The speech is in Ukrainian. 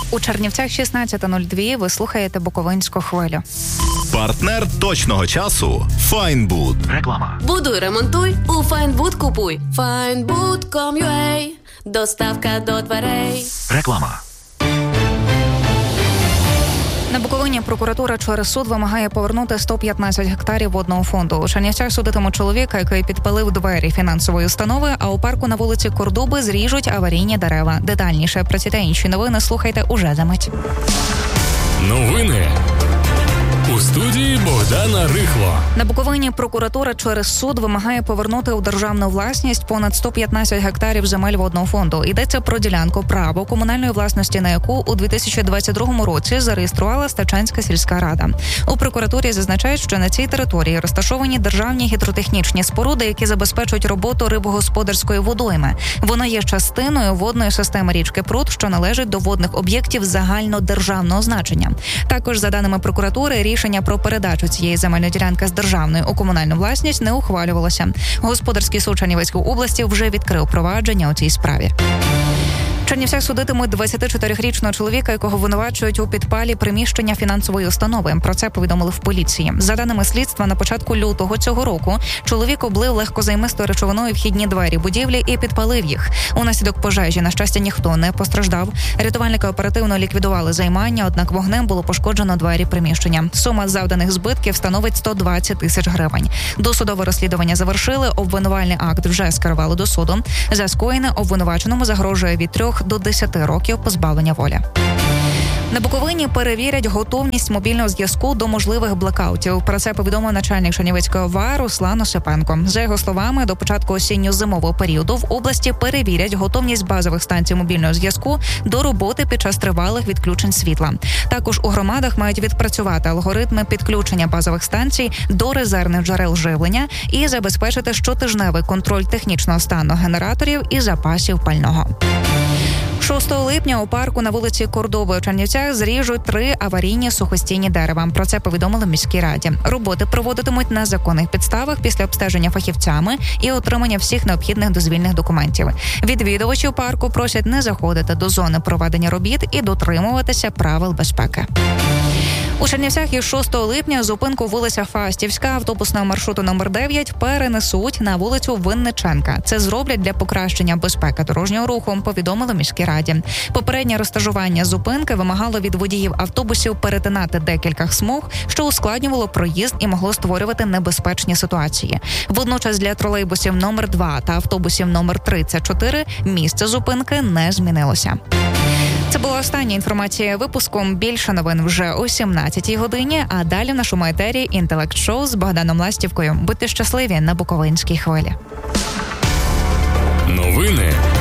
У Чернівцях 16:02. Ви слухаєте Буковинську хвилю. Партнер точного часу – Файнбуд. Реклама. Будуй, ремонтуй, у Файнбуд купуй. Findbood.com.ua. Доставка до дверей. Реклама. На Буковині прокуратура через суд вимагає повернути 115 гектарів водного фонду. У Чернівцях судитимуть чоловіка, який підпалив двері фінансової установи, а у парку на вулиці Кордуби зріжуть аварійні дерева. Детальніше про ці та інші новини слухайте уже за мить. Новини. У студії Богдана Рихло. На Буковині прокуратура через суд вимагає повернути у державну власність понад 115 гектарів земель водного фонду. Йдеться про ділянку право комунальної власності, на яку у 2022 році зареєструвала Стачанська сільська рада. У прокуратурі зазначають, що на цій території розташовані державні гідротехнічні споруди, які забезпечують роботу рибогосподарської водойми. Вона є частиною водної системи річки Прут, що належить до водних об'єктів загальнодержавного значення. Також, за даними прокуратури, рішення про передачу цієї земельної ділянки з державної у комунальну власність не ухвалювалося. Господарський суд Чернівецької області вже відкрив провадження у цій справі. В Чернівцях судитимуть 24-річного чоловіка, якого винувачують у підпалі приміщення фінансової установи. Про це повідомили в поліції. За даними слідства, на початку лютого цього року чоловік облив легкозаймистою речовиною вхідні двері будівлі і підпалив їх. Унаслідок пожежі, на щастя, ніхто не постраждав. Рятувальники оперативно ліквідували займання, однак вогнем було пошкоджено двері приміщення. Сума завданих збитків становить 120 тисяч гривень. Досудове розслідування завершили, обвинувальний акт вже скерували до суду. За скоєне обвинуваченому загрожує від 3 до 10 років позбавлення волі. На Буковині перевірять готовність мобільного зв'язку до можливих блекаутів. Про це повідомив начальник Чернівецької ОВА Руслан Осипенко. За його словами, до початку осінньо-зимового періоду в області перевірять готовність базових станцій мобільного зв'язку до роботи під час тривалих відключень світла. Також у громадах мають відпрацювати алгоритми підключення базових станцій до резервних джерел живлення і забезпечити щотижневий контроль технічного стану генераторів і запасів пального. 6 липня у парку на вулиці Кордоби у Чернівцях зріжуть 3 аварійні сухостійні дерева. Про це повідомили в міській раді. Роботи проводитимуть на законних підставах після обстеження фахівцями і отримання всіх необхідних дозвільних документів. Відвідувачів парку просять не заходити до зони проведення робіт і дотримуватися правил безпеки. У Чернівцях із 6 липня зупинку вулиця Фастівська автобусного маршруту номер 9 перенесуть на вулицю Винниченка. Це зроблять для покращення безпеки дорожнього руху, повідомили в міській раді. Попереднє розташування зупинки вимагало від водіїв автобусів перетинати декілька смуг, що ускладнювало проїзд і могло створювати небезпечні ситуації. Водночас для тролейбусів номер 2 та автобусів номер 34 місце зупинки не змінилося. Це була остання інформація випуску. Більше новин вже о 17-й годині, а далі в нашому етері «Інтелект-шоу» з Богданом Ластівкою. Будьте щасливі на Буковинській хвилі. Новини